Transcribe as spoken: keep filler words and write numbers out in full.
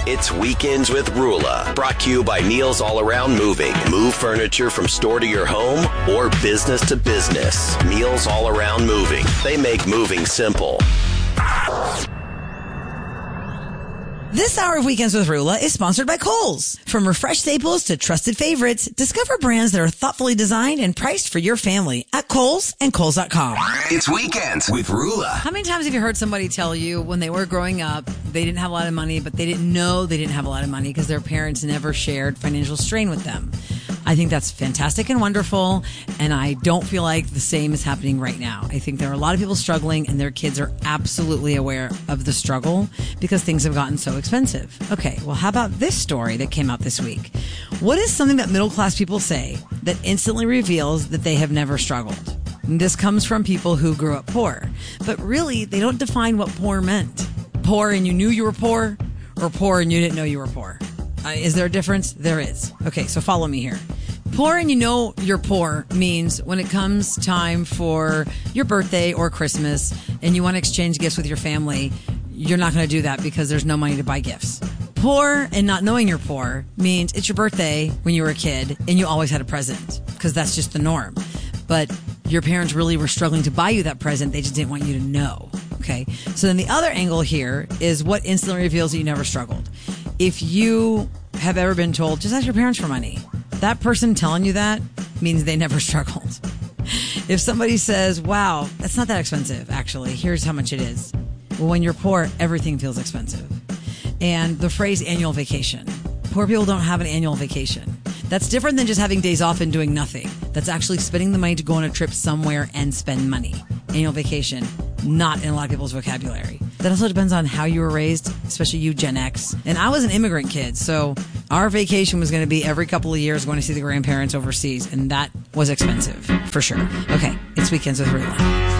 It's Weekends with Rula, brought to you by Neil's All Around Moving. Move furniture from store to your home or business to business. Neil's All Around Moving. They make moving simple. This hour of Weekends with Rula is sponsored by Kohl's. From refreshed staples to trusted favorites, discover brands that are thoughtfully designed and priced for your family at Kohl's and Kohl's dot com. It's Weekends with Rula. How many times have you heard somebody tell you when they were growing up, they didn't have a lot of money, but they didn't know they didn't have a lot of money because their parents never shared financial strain with them? I think that's fantastic and wonderful, and I don't feel like the same is happening right now. I think there are a lot of people struggling, and their kids are absolutely aware of the struggle because things have gotten so expensive. Okay, well, how about this story that came out this week? What is something that middle-class people say that instantly reveals that they have never struggled? And this comes from people who grew up poor, but really, they don't define what poor meant. Poor and you knew you were poor, or poor and you didn't know you were poor? Uh, is there a difference? There is. Okay, so follow me here. Poor and you know you're poor means when it comes time for your birthday or Christmas and you want to exchange gifts with your family, you're not going to do that because there's no money to buy gifts. Poor and not knowing you're poor means it's your birthday when you were a kid and you always had a present because that's just the norm. But your parents really were struggling to buy you that present. They just didn't want you to know. Okay. So then the other angle here is what instantly reveals that you never struggled. If you have ever been told, just ask your parents for money, that person telling you that means they never struggled. If somebody says, wow, that's not that expensive, actually, here's how much it is. Well, when you're poor, everything feels expensive. And the phrase annual vacation. Poor people don't have an annual vacation. That's different than just having days off and doing nothing. That's actually spending the money to go on a trip somewhere and spend money. Annual vacation, not in a lot of people's vocabulary. That also depends on how you were raised, especially you Gen X. And I was an immigrant kid, so our vacation was going to be every couple of years going to see the grandparents overseas, and that was expensive, for sure. Okay, it's Weekends with Rula.